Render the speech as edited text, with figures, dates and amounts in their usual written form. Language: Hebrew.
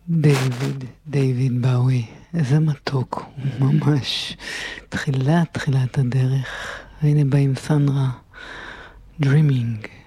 דיוויד באוי, איזה מתוק, הוא ממש תחילת הדרך. הנה באים סנדרה, Dreaming.